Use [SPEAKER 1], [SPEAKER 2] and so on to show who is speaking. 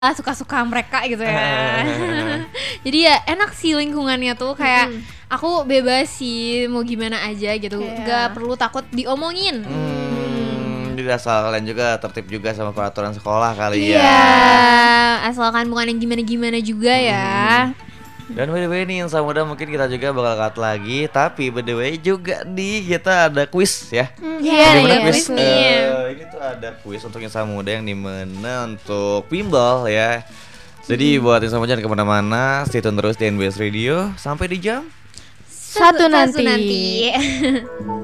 [SPEAKER 1] suka-suka mereka gitu ya. Jadi ya enak sih lingkungannya tuh kayak aku bebas sih mau gimana aja gitu, gak perlu takut diomongin.
[SPEAKER 2] Jadi asal kalian juga tertib juga sama peraturan sekolah kali ya.
[SPEAKER 1] Iya, asalkan bukan yang gimana-gimana juga ya.
[SPEAKER 2] Dan by the way nih Insan Muda mungkin kita juga bakal cut lagi. Tapi by the way juga nih kita ada quiz ya.
[SPEAKER 1] Iya,
[SPEAKER 2] Dimana
[SPEAKER 1] ada quiz nih.
[SPEAKER 2] Ini tuh ada quiz untuk Insan Muda yang dimana untuk pinball ya. Jadi buat Insan Muda jangan kemana-mana, stay tune terus di NBS Radio sampai di jam
[SPEAKER 3] 1 nanti.